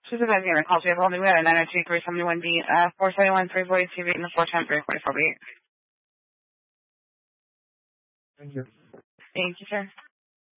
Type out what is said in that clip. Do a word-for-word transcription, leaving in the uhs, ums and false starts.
She's a busy call. She has only we had a nine oh two three seventy one B, uh, four seventy one three forty two beat and the four ten three forty four beat. Thank you. Thank you, sir.